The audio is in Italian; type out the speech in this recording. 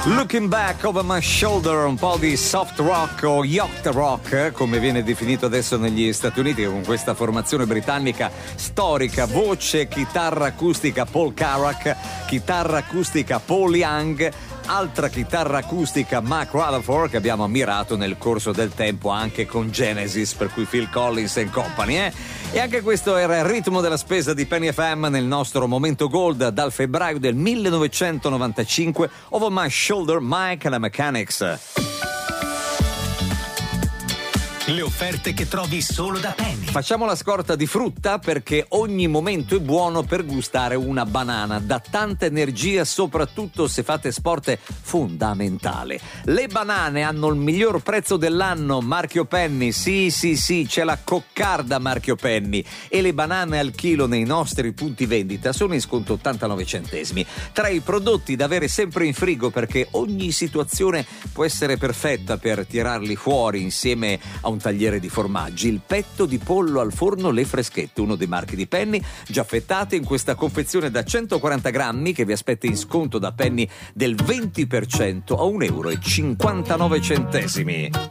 Looking Back Over My Shoulder, un po' di soft rock o yacht rock, come viene definito adesso negli Stati Uniti, con questa formazione britannica storica, voce, chitarra acustica Paul Carrack, chitarra acustica Paul Young, altra chitarra acustica Mark Rutherford, che abbiamo ammirato nel corso del tempo anche con Genesis, per cui Phil Collins and Company, E anche questo era il ritmo della spesa di Penny FM nel nostro momento gold dal febbraio del 1995, Over My Shoulder, Mike and the Mechanics. Le offerte che trovi solo da Penny. Facciamo la scorta di frutta perché ogni momento è buono per gustare una banana. Dà tanta energia, soprattutto se fate sport, è fondamentale. Le banane hanno il miglior prezzo dell'anno, marchio Penny. Sì, c'è la coccarda marchio Penny. E le banane al chilo nei nostri punti vendita sono in sconto 89 centesimi. Tra i prodotti da avere sempre in frigo, perché ogni situazione può essere perfetta per tirarli fuori insieme a un tagliere di formaggi, il petto di pollo al forno Le Freschette, uno dei marchi di Penny, già affettate in questa confezione da 140 grammi che vi aspetta in sconto da Penny del 20% a €1,59.